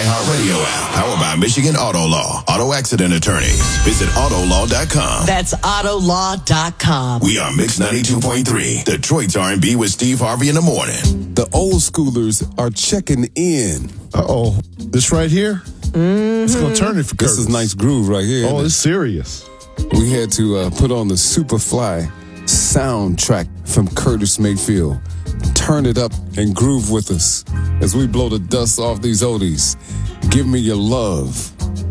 iHeartRadio app. Powered by Michigan Auto Law. Auto accident attorneys. Visit autolaw.com. That's autolaw.com. We are Mix 92.3. Detroit's R&B with Steve Harvey in the morning. The old schoolers are checking in. Uh-oh. This right here? It's going to turn it for Curtis. This is nice groove right here. Oh, it's serious. We had to put on the Superfly soundtrack from Curtis Mayfield. Turn it up and groove with us as we blow the dust off these oldies. Give me your love.